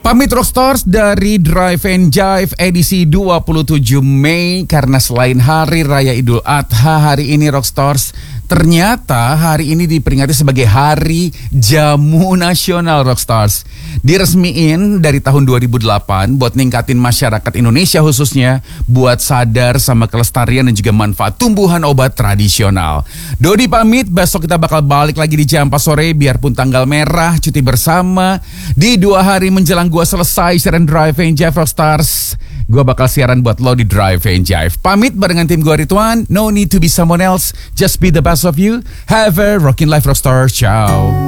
Pamit Rockstars dari Drive and Jive edisi 27 Mei. Karena selain Hari Raya Idul Adha, hari ini Rockstars ternyata hari ini diperingati sebagai Hari Jamu Nasional Rockstars. Diresmiin dari tahun 2008 buat ningkatin masyarakat Indonesia khususnya buat sadar sama kelestarian dan juga manfaat tumbuhan obat tradisional. Dodi pamit, besok kita bakal balik lagi di jam 4 sore biarpun tanggal merah, cuti bersama. Di 2 hari menjelang gua selesai siaran Drive and Jive Rockstars, gua bakal siaran buat lo di Drive and Jive. Pamit barengan tim gua Ridwan. No need to be someone else, just be the best of you. Have a rockin' life Rockstars. Ciao.